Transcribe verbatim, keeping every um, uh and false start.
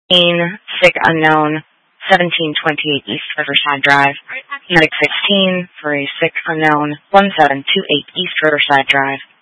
Sick unknown, seventeen twenty-eight East Riverside Drive. Medic sixteen for a sick unknown, one seven two eight East Riverside Drive.